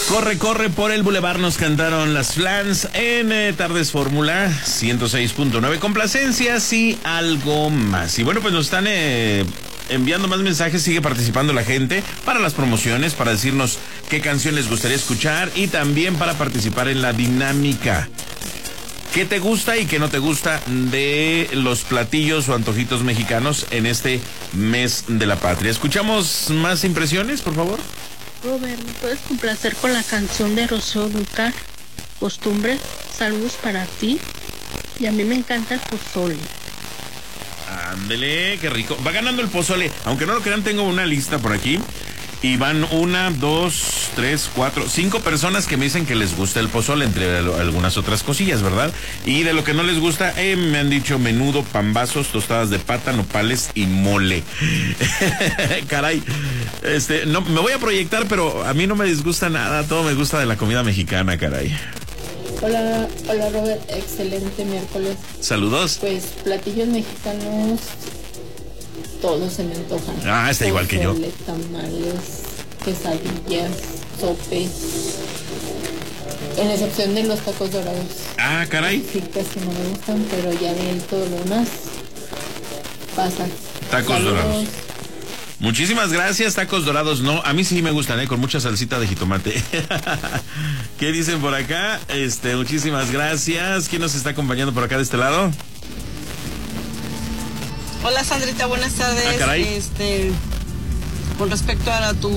Corre, corre por el bulevar, nos cantaron las Flans en Tardes Fórmula 106.9, complacencias y algo más. Y bueno, pues nos están enviando más mensajes, sigue participando la gente para las promociones, para decirnos qué canción les gustaría escuchar y también para participar en la dinámica. ¿Qué te gusta y qué no te gusta de los platillos o antojitos mexicanos en este mes de la patria? ¿Escuchamos más impresiones, por favor? Robert, ¿me puedes complacer con la canción de Rocío Dúrcal, Costumbre? Saludos para ti. Y a mí me encanta el pozole. Ándele, qué rico. Va ganando el pozole. Aunque no lo crean, tengo una lista por aquí. Y van 1, 2, 3, 4, 5 personas que me dicen que les gusta el pozole, entre algunas otras cosillas, ¿verdad? Y de lo que no les gusta, me han dicho menudo, pambazos, tostadas de pata, nopales y mole. Caray, no me voy a proyectar, pero a mí no me disgusta nada, todo me gusta de la comida mexicana, caray. Hola Robert, excelente miércoles. Saludos. Pues platillos mexicanos, todos se me antojan. Ah, está igual que yo. Tamales, quesadillas, sope. En excepción de los tacos dorados. Ah, caray. Sí, casi no me gustan, pero ya de todo lo demás pasa. Tacos Saludos. dorados. Muchísimas gracias, tacos dorados no, a mí sí me gustan, con mucha salsita de jitomate. ¿Qué dicen por acá? Muchísimas gracias. ¿Quién nos está acompañando por acá de este lado? Hola Sandrita, buenas tardes. Ah, caray. Con respecto a tu...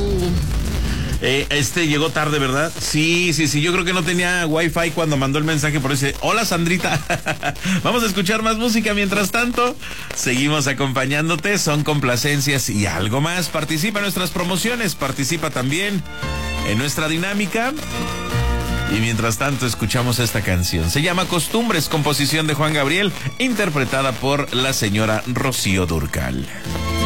Llegó tarde, ¿verdad? Sí, yo creo que no tenía wifi cuando mandó el mensaje, por eso dice, hola Sandrita. Vamos a escuchar más música mientras tanto. Seguimos acompañándote, son complacencias y algo más. Participa en nuestras promociones, participa también en nuestra dinámica. Y mientras tanto escuchamos esta canción. Se llama Costumbres, composición de Juan Gabriel, interpretada por la señora Rocío Dúrcal.